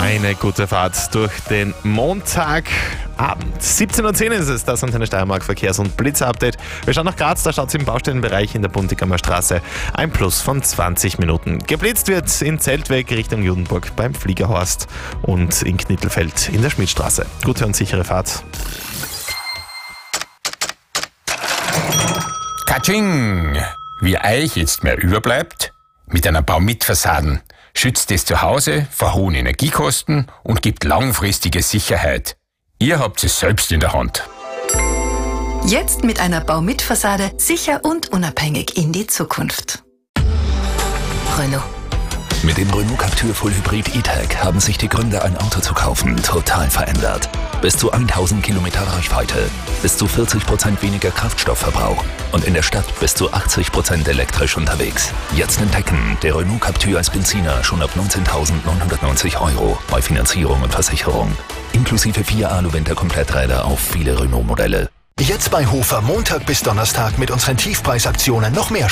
Eine gute Fahrt durch den Montagabend. 17.10 Uhr ist es, das Antenne Steiermark Verkehrs- und Blitzer-Update. Wir schauen nach Graz, da schaut es im Baustellenbereich in der Buntigammer Straße ein Plus von 20 Minuten. Geblitzt wird in Zeltweg Richtung Judenburg beim Fliegerhorst und in Knittelfeld in der Schmidstraße. Gute und sichere Fahrt. Katsching! Wie euch jetzt mehr überbleibt? Mit einer Baumitfassaden schützt es zu Hause vor hohen Energiekosten und gibt langfristige Sicherheit. Ihr habt es selbst in der Hand. Jetzt mit einer Baumitfassade sicher und unabhängig in die Zukunft. Renault. Mit dem Renault Captur Full Hybrid E-Tech haben sich die Gründe, ein Auto zu kaufen, total verändert. Bis zu 1000 Kilometer Reichweite, bis zu 40% weniger Kraftstoffverbrauch und in der Stadt bis zu 80% elektrisch unterwegs. Jetzt entdecken, der Renault Captur als Benziner schon ab 19.990 € bei Finanzierung und Versicherung. Inklusive 4 Alu-Winter-Kompletträder auf viele Renault-Modelle. Jetzt bei Hofer Montag bis Donnerstag mit unseren Tiefpreisaktionen noch mehr